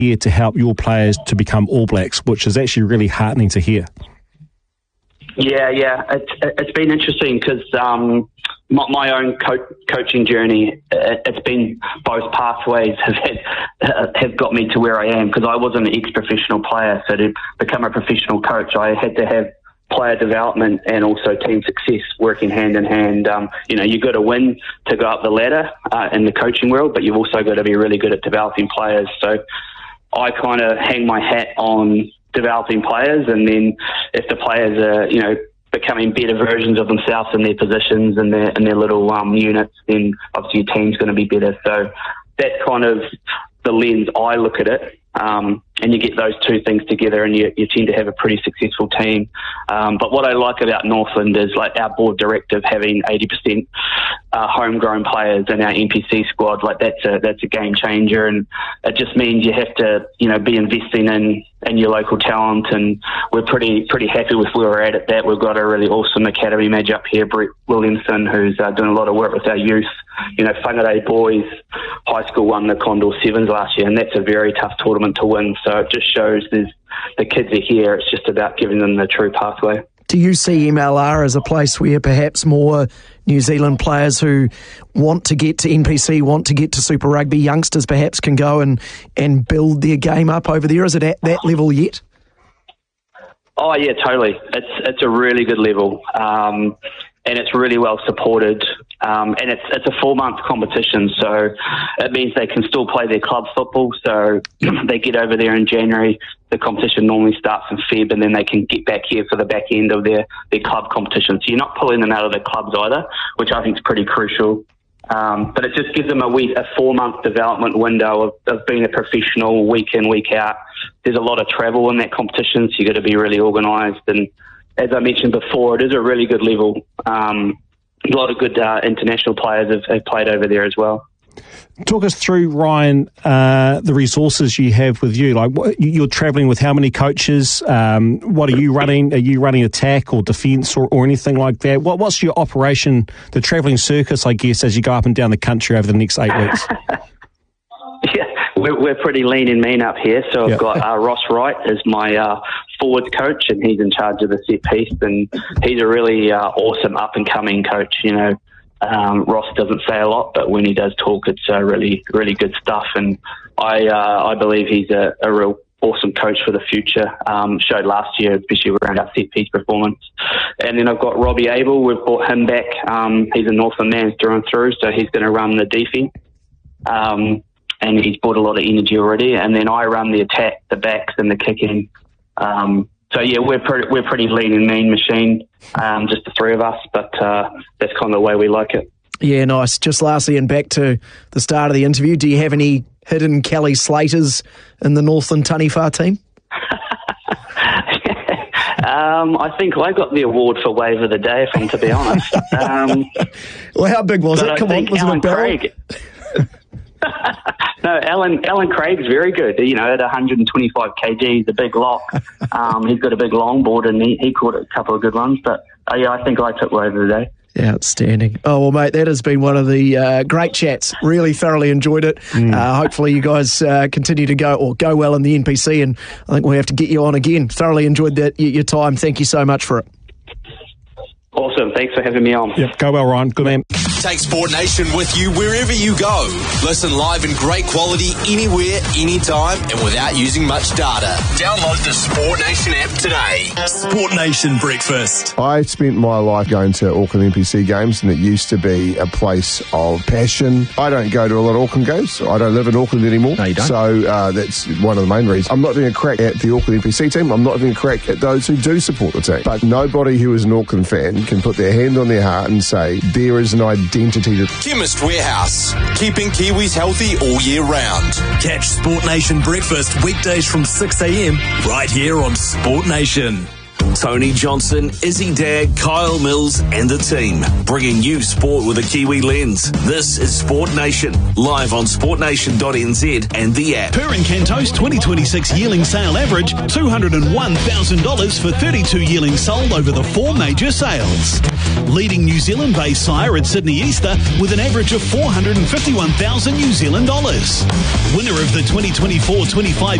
here to help your players to become All Blacks, which is actually really heartening to hear. Yeah. It's been interesting because my own coaching journey, it's been both pathways have got me to where I am, because I wasn't an ex-professional player. So to become a professional coach, I had to have player development and also team success working hand in hand. You've got to win to go up the ladder in the coaching world, but you've also got to be really good at developing players. So I kind of hang my hat on developing players, and then if the players are, becoming better versions of themselves in their positions and their little units, then obviously your team's going to be better. So that's kind of the lens I look at it. And you get those two things together and you tend to have a pretty successful team. But what I like about Northland is like our board directive having 80% homegrown players in our NPC squad. Like that's a game changer, and it just means you have to, be investing in your local talent, and we're pretty happy with where we're at that. We've got a really awesome academy manager up here, Brett Williamson, who's doing a lot of work with our youth. Whangarei boys high school won the Condor Sevens last year, and that's a very tough tournament to win. So it just shows the kids are here. It's just about giving them the true pathway. Do you see MLR as a place where perhaps more New Zealand players who want to get to NPC, want to get to Super Rugby, youngsters perhaps can go and build their game up over there? Is it at that level yet? Oh, yeah, totally. It's a really good level, and it's really well supported. And it's a 4-month competition, so it means they can still play their club football. So they get over there in January. The competition normally starts in Feb, and then they can get back here for the back end of their club competition. So you're not pulling them out of the clubs either, which I think is pretty crucial. But it just gives them a 4-month development window of being a professional week in, week out. There's a lot of travel in that competition, so you've got to be really organised. And as I mentioned before, it is a really good level. A lot of good international players have played over there as well. Talk us through, Ryan, the resources you have with you. Like, you're travelling with how many coaches? What are you running? Are you running attack or defence or anything like that? What's your operation, the travelling circus, I guess, as you go up and down the country over the next 8 weeks? Yeah, we're pretty lean and mean up here. So I've got Ross Wright as my forwards coach, and he's in charge of the set piece, and he's a really awesome up-and-coming coach. Ross doesn't say a lot, but when he does talk, it's really, really good stuff. And I believe he's a real awesome coach for the future. Showed last year, especially around our set piece performance. And then I've got Robbie Abel. We've brought him back. He's a Northland man through and through, so he's going to run the defence. And he's brought a lot of energy already. And then I run the attack, the backs, and the kicking. So yeah, we're pretty lean and mean machine, just the three of us, but that's kind of the way we like it. Yeah, nice. Just lastly, and back to the start of the interview, do you have any hidden Kelly Slaters in the Northland Taniwha team? I think I got the award for Wave of the Day, if I'm to be honest. Well, how big was it? Come on, was it a barrel? No, Alan Craig's very good. At 125 kg, he's a big lock. He's got a big longboard, and he caught a couple of good ones. But I think I took Wave of the Day. Outstanding. Oh, well, mate, that has been one of the great chats. Really thoroughly enjoyed it. Hopefully you guys continue to go well in the NPC, and I think we'll have to get you on again. Thoroughly enjoyed your time. Thank you so much for it. Awesome. Thanks for having me on. Yep. Go well, Ryan. Good man. Take Sport Nation with you wherever you go. Listen live in great quality anywhere, anytime, and without using much data. Download the Sport Nation app today. Sport Nation Breakfast. I spent my life going to Auckland NPC games, and it used to be a place of passion. I don't go to a lot of Auckland games. I don't live in Auckland anymore. No, you don't. So that's one of the main reasons. I'm not doing a crack at the Auckland NPC team. I'm not doing a crack at those who do support the team. But nobody who is an Auckland fan can put their hand on their heart and say there is an identity to... Chemist Warehouse, keeping Kiwis healthy all year round. Catch Sport Nation Breakfast weekdays from 6 a.m. right here on Sport Nation. Tony Johnson, Izzy Dag, Kyle Mills and the team, bringing you sport with a Kiwi lens. This is Sport Nation, live on sportnation.nz and the app. Per Encanto's 2026 yearling sale average, $201,000 for 32 yearlings sold over the 4 major sales. leading New Zealand-based sire at Sydney Easter with an average of $451,000 New Zealand dollars. Winner of the 2024-25